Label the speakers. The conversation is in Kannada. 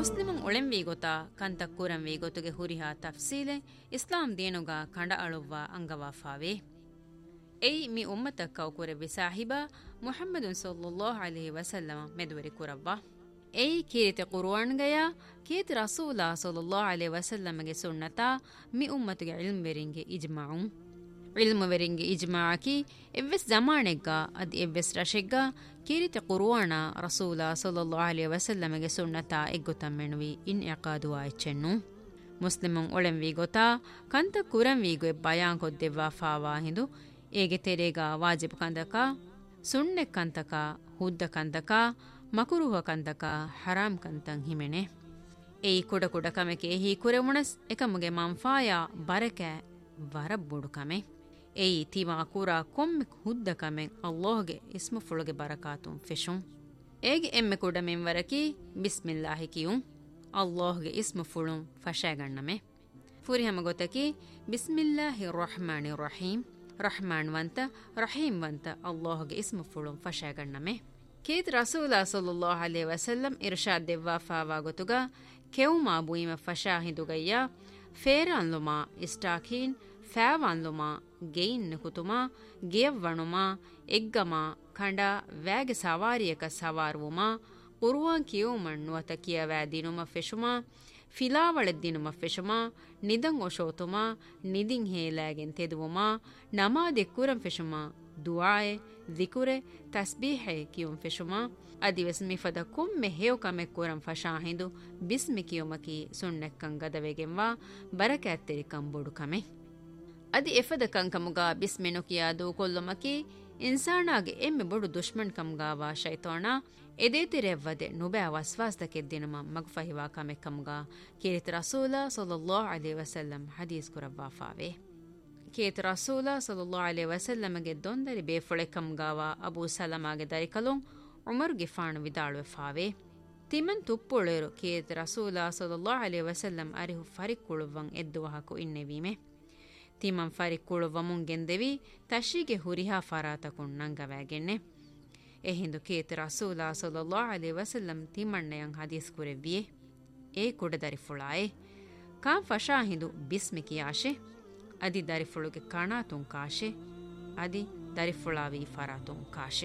Speaker 1: ಮುಸ್ಲಿಮುನ್ ಒಳೆಂವಿ ಗೊತಾ ಕಂತ ಕುರಂವಿ ಗೊತುಗೆ ಹುರಿಹಾ ತಫ್ಸೀಲೆ ಇಸ್ಲಾಂ ದೇನುಗ ಕಂಡ ಅಳುವ್ವ ಅಂಗವಾಫಾವೆ ಎಯಿ ಮಿ ಉಮ್ಮತ ಕೌಕುರೆ ಬಿಸಾಹಿಬಾ ಮುಹಮ್ಮದುನ್ ಸಲ್ಲಲ್ಲಾಹು ಅಲೈಹಿ ವಸಲ್ಲಮ ಮೆದುವರಿ ಕುರವ್ವ ಎಯಿ ಕೀರಿತೆ ಕುರ್ಆನ್ಗಯ ಕೀತಿ ರಸೂಲ ಸಲ್ಲಲ್ಲಾಹು ಅಲೈಹಿ ವಸಲ್ಲಮಗೆ ಸುನ್ನತಾ ಮಿ ಉಮ್ಮತುಗೆ ಇಲ್ಮ್ ವೆರಿಂಗೆ ಇಜ್ಮಾಉ ಇಲ್ಮ್ ವೆರಿಂಗೆ ಇಜ್ಮಾಅಕಿ ಎವ್ವೆಸ್ ಜಮಾನೆಗ್ಗ ಅದ್ ಎವ್ವೆಸ್ ರಶೆಗ್ಗ ಕೀರಿತೆ ಕುರ್ಆನ ರಸೂಲ ಸಲ್ಲಲ್ಲಾಹು ಅಲೈಹಿ ವಸಲ್ಲಮಗೆ ಸುನ್ನತಾ ಎಗ್ಗುತಮ್ಮೆನುವಿ ಇನ್ ಇಕಾದು ಆಯ್ಚೆನ್ನು ಮುಸ್ಲಿಮುನ್ ಒಳೆಂವಿ ಗೊತಾ ಕಂತ ಕುರಂವಿಗೆ ಬಯಾನ್ ಕೊದ್ದೆವ್ವಾ ಫಾವಾ ಹಿಂದು ಏಗೆ ತೆರೆಗ ವಾಜಿಬ್ ಕಂದಕ ಸುಣ್ಣೆ ಕಂತಕ ಹುದ್ದ ಕಂತಕ ಮಕುರುಹ ಕಂತಕ ಹರಾಮ್ ಕಂತಂ ಹಿಮೆನೆ ಏಯಿ ಕುಡ ಕುಡ ಕಮೆಕೆ ಹಿ ಕುರೆ ಮುಣಸ್ ಎಕಮಗೆ ಮಂಫಾಯ ಬರಕೆ ವರಬ್ಬುಡು ಕಮೆ ಏಯಿ ತಿವಾ ಕುರ ಕೊಮ್ಮೆ ಹುದ್ದ ಕಮೆ ಅಲ್ಲಾಹ್ಗೆ ಇಸ್ಮು ಫುಳುಗೆ ಬರಕಾತುಂ ಫೆಶುಂ ಏಗೆ ಎಮ್ಮೆ ಕುಡ ಮೆಂವರಕಿ ಬಿಸ್ಮಿಲ್ಲಾಹಿ ಕಿಯುಂ ಅಲ್ಲಾಹ್ಗೆ ಇಸ್ಮು ಫುಳುಂ ಫಶಾಗಣ್ಣಮೆ ಫುರಿಹಮ ಗೊತ್ತಕಿ ಬಿಸ್ಮಿಲ್ಲಾಹಿ ರಹಮಾನಿ ರಹೀಂ ರಹಮಾನ್ ವಂತ ರಹೀಂ ವಂತ ಅಲ್ಲಾಹ್ಗೆ ಇಸ್ಮು ಫುಳುಂ ಫಶಾಗಣ್ಣಮೆ ಕೇತ್ ರಸೂಲ ಸಲ್ಲಲ್ಲಾಹು ಅಲೈಹಿ ವಸಲ್ಲಂ ಇರ್ಷಾದ್ ದೆವ್ವಾ ಫಾವಾ ಗೊತುಗ ಕೆವುಮಾ ಬುಯಿಮ ಫಶಾ ಹಿಂದುಗಯ್ಯ ಫೇರಾನ್ಲುಮಾ ಇಸ್ಟಾಖೀನ್ ಫෑವಾನ್ಲುಮಾ ಗೆಯಿನ್ ಕುತುಮಾ ಗೆಯವ್ವಣುಮಾ ಎಗ್ಗಮಾ ಖಂಡ ವ್ಯಾಗೆ ಸವಾರಿಯಕ ಸವಾರುವುಮಾ ಕುರ್ವಾನ್ ಕಿಯೋಮಣ್ ನುವತ ಕಿಯವෑ ದಿನುಮ ಫೆಶುಮಾ ಫಿಲಾವಳೆ ದಿನುಮ ಫೆಶುಮಾ ನಿದಂ ಒಶೋತುಮಾ ನಿದಿಂ ಹೇಲಾಗೆನ್ ತೆದುವುಮಾ ನಮಾದೆ ಕುರಂ ಫೆಶುಮಾ ದುಆಯೆ ದಿಕುರೆ ತಸ್ಬೀಹೆ ಕಿಯುಂ ಫೆಶುಮಾ ಅದಿವೆಸ್ ಮಿಫದ ಕೊಮ್ಮೆ ಹೇವ್ ಕಮೆ ಕುರಂ ಫಶಾಹಿಂದು ಬಿಸ್ಮಿ ಕಿಯುಮಕಿ ಸುಣ್ಣೆಕ್ಕಂ ಗದವೆಗೆಂವಾ ಬರಕ್ಯಾತ್ತೆರಿ ಕಂಬೊಡು ಕಮೆ ಅದಿ ಎಫದ ಕಂಕಮುಗ ಬಿಸ್ಮೆನು ಕಿಯಾದು ಕೊಲ್ಲುಮಕಿ ಇನ್ಸಾನಾಗೆ ಎಮ್ಮೆ ಬೊಡು ದುಶ್ಮನ್ ಕಮ್ಗಾವಾ ಶೈತಾನ ಎದೇತಿರೆವ್ವದೆ ನುಬೆ ವಸ್ವಾಸ್ದಕೆದ್ದಿನುಮ ಮಗ್ಫಹಿವಾ ಕಮೆ ಕಮ್ಗ ಕೇರಿತ ರಸೂಲ ಸಲ್ಲಲ್ಲಾಹು ಅಲೈಹಿ ವಸಲ್ಲಂ ಹದೀಸ್ ಕುರವ್ವಾ ಫಾವೆ ಕೇತ ರಸೂಲ ಸಲ್ಲಲ್ಲಾಹು ಅಲೈಹಿ ವಸಲ್ಲಮಗೆ ದೊಂದರಿ ಬೇಫೊಳೆ ಕಮ್ಗಾವ ಅಬೂ ಸಲಮಾಗೆ ದರಿಕಲುಂ ಉಮರ್ಗೆ ಫಾಣು ವಿದಾಳುವೆ ಫಾವೆ ತಿಮನ್ ತುಪ್ಪುಳೆರು ಕೇತ ರಸೂಲ ಸಲ್ಲಲ್ಲಾಹು ಅಲೈಹಿ ವಸಲ್ಲಂ ಅರಿಹು ಫರಿಕ್ಕುಳುವಂ ಎದ್ದುವಹಕು ಇನ್ನೆವೀಮೆ ತಿಮನ್ ಫರಿಕ್ಕುಳುವಮುಂ ಗೆಂದೆವಿ ತಶಿಗೆ ಹುರಿಹಾ ಫರಾತಕುಂ ನಂಗವಾಗೆನ್ನೆ ಎಹಿಂದು ಕೇತ ರಸೂಲ ಸಲ್ಲಲ್ಲಾಹು ಅಲೈಹಿ ವಸಲ್ಲಂ ತಿಮಣ್ಣೆಯಂ ಹದೀಸ್ ಕುರೆವ್ವಿಯೆ ಏ ಕುಡದರಿ ಫುಳಾಯೆ ಕಾಂ ಫಶಾ ಹಿಂದು ಬಿಸ್ಮಿ ಕಿಯಾಶೆ ಅದಿ ದರಿಫುಳುಗೆ ಕಾಣಾತುಂ ಕಾಶೆ ಅದಿ ದರಿಫುಳಾವಿ ಫರಾತುಂ ಕಾಶೆ